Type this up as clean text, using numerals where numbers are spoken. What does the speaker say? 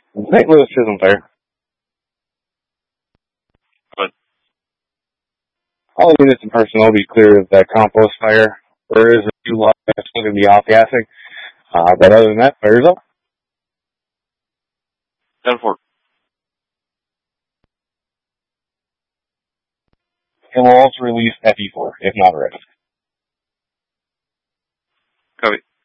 St. Louis isn't there. But All units and personnel be clear of that compost fire. There is a few lots that's going to be off-gassing. But other than that, fire's up. 10-4. And we'll also release FE4, if not already. Copy.